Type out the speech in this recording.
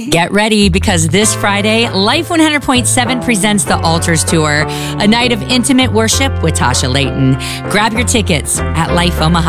Get ready because this Friday, Life 100.7 presents the Altars Tour, a night of intimate worship with Tasha Layton. Grab your tickets at lifeomaha.com.